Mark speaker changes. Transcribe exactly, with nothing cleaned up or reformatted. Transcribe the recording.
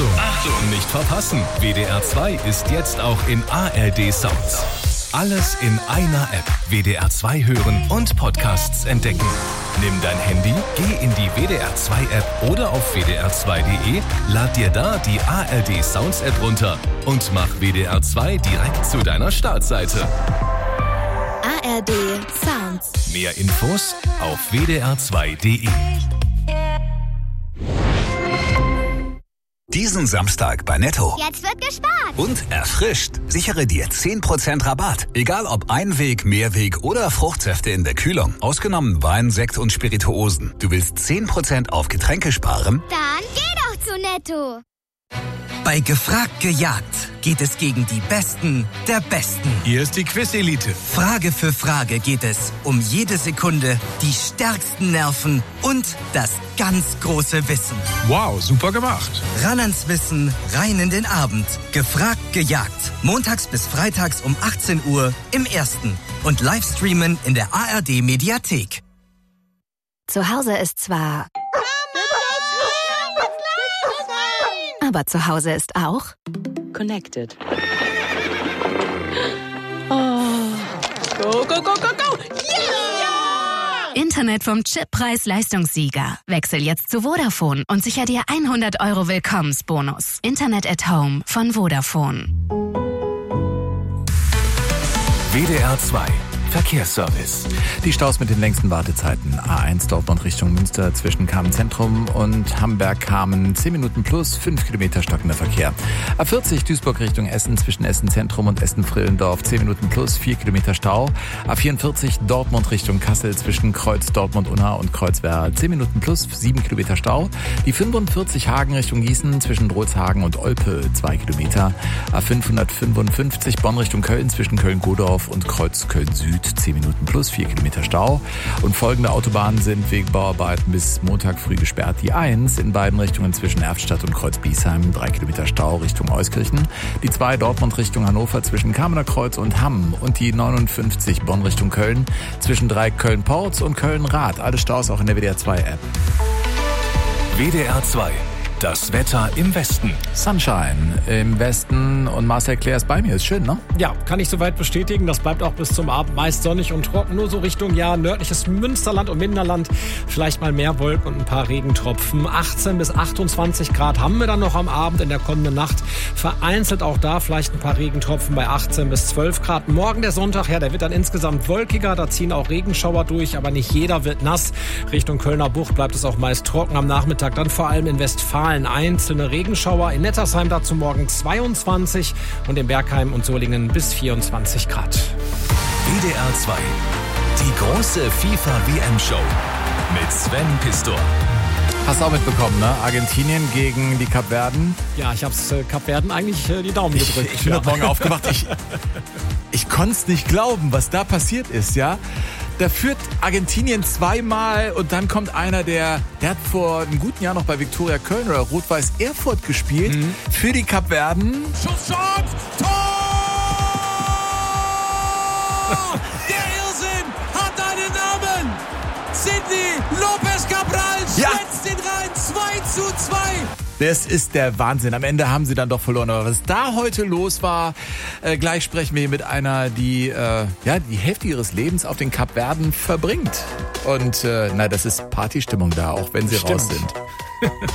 Speaker 1: Achtung, Achtung, nicht verpassen. W D R zwei ist jetzt auch in A R D Sounds. Alles in einer App. W D R zwei hören und Podcasts entdecken. Nimm dein Handy, geh in die W D R zwei App oder auf w d r zwei punkt d e, lad dir da die A R D Sounds App runter und mach W D R zwei direkt zu deiner Startseite.
Speaker 2: A R D Sounds.
Speaker 1: Mehr Infos auf w d r zwei punkt d e.
Speaker 3: Diesen Samstag bei Netto.
Speaker 4: Jetzt wird gespart.
Speaker 3: Und erfrischt. Sichere dir zehn Prozent Rabatt. Egal ob Einweg, Mehrweg oder Fruchtsäfte in der Kühlung. Ausgenommen Wein, Sekt und Spirituosen. Du willst zehn Prozent auf Getränke sparen?
Speaker 4: Dann geh doch zu Netto.
Speaker 5: Bei Gefragt gejagt geht es gegen die Besten der Besten.
Speaker 6: Hier ist die Quiz-Elite.
Speaker 5: Frage für Frage geht es um jede Sekunde, die stärksten Nerven und das ganz große Wissen.
Speaker 6: Wow, super gemacht.
Speaker 5: Ran ans Wissen, rein in den Abend. Gefragt gejagt. Montags bis freitags um achtzehn Uhr im Ersten. Und Livestreamen in der A R D Mediathek.
Speaker 2: Zu Hause ist zwar... Aber zu Hause ist auch...
Speaker 7: Connected. Oh. Go, go, go, go, go! Yeah!
Speaker 2: Internet vom Chip-Preis-Leistungssieger. Wechsel jetzt zu Vodafone und sicher dir hundert Euro Willkommensbonus. Internet at Home von Vodafone.
Speaker 1: W D R zwei Verkehrsservice.
Speaker 8: Die Staus mit den längsten Wartezeiten. A eins Dortmund Richtung Münster zwischen Kamen-Zentrum und Hamberg-Kamen. zehn Minuten plus, fünf Kilometer stockender Verkehr. A vierzig Duisburg Richtung Essen zwischen Essen-Zentrum und Essen-Frillendorf. zehn Minuten plus, vier Kilometer Stau. A vierundvierzig Dortmund Richtung Kassel zwischen Kreuz Dortmund-Unna und Kreuzwerder. zehn Minuten plus, sieben Kilometer Stau. Die fünfundvierzig Hagen Richtung Gießen zwischen Drolshagen und Olpe. zwei Kilometer. A fünfhundertfünfundfünfzig Bonn Richtung Köln zwischen Köln-Godorf und Kreuz Köln-Süd. zehn Minuten plus, vier Kilometer Stau. Und folgende Autobahnen sind wegen Bauarbeiten bis Montag früh gesperrt. Die eins in beiden Richtungen zwischen Erftstadt und Kreuz-Biesheim, drei Kilometer Stau Richtung Euskirchen. Die zwei Dortmund Richtung Hannover zwischen Kamener Kreuz und Hamm. Und die neunundfünfzig Bonn Richtung Köln zwischen drei Köln-Porz und Köln-Rath. Alle Staus auch in der W D R zwei App.
Speaker 1: W D R zwei. Das Wetter im Westen.
Speaker 8: Sunshine im Westen und Marcel Claire ist bei mir. Ist schön, ne?
Speaker 9: Ja, kann ich soweit bestätigen. Das bleibt auch bis zum Abend meist sonnig und trocken. Nur so Richtung, ja, nördliches Münsterland und Minderland. Vielleicht mal mehr Wolken und ein paar Regentropfen. achtzehn bis achtundzwanzig Grad haben wir dann noch am Abend in der kommenden Nacht. Vereinzelt auch da vielleicht ein paar Regentropfen bei achtzehn bis zwölf Grad. Morgen der Sonntag, ja, der wird dann insgesamt wolkiger. Da ziehen auch Regenschauer durch, aber nicht jeder wird nass. Richtung Kölner Bucht bleibt es auch meist trocken am Nachmittag. Dann vor allem in Westfalen einzelne Regenschauer. In Nettersheim dazu morgen zweiundzwanzig und in Bergheim und Solingen bis vierundzwanzig Grad.
Speaker 1: W D R zwei. Die große FIFA-W M-Show mit Sven Pistor.
Speaker 8: Hast du auch mitbekommen, ne? Argentinien gegen die Kapverden.
Speaker 9: Ja, ich hab's äh, Kapverden eigentlich äh, die Daumen gedrückt.
Speaker 8: Ich, ich bin
Speaker 9: ja.
Speaker 8: heute Morgen aufgewacht. Ich, ich konnte es nicht glauben, was da passiert ist, ja. Da führt Argentinien zweimal und dann kommt einer, der, der hat vor einem guten Jahr noch bei Viktoria Köln oder Rot-Weiß Erfurt gespielt. Mhm. Für die Kapverden.
Speaker 10: Schusschance! Tor! Der Irrsinn hat einen Namen! Sidney Lopez Cabral schwätzt ihn rein! zwei zu zwei!
Speaker 8: Das ist der Wahnsinn. Am Ende haben sie dann doch verloren. Aber was da heute los war, äh, gleich sprechen wir mit einer, die äh, ja die Hälfte ihres Lebens auf den Kapverden verbringt. Und äh, na, das ist Partystimmung da, auch wenn sie
Speaker 9: Stimmt.
Speaker 8: raus sind.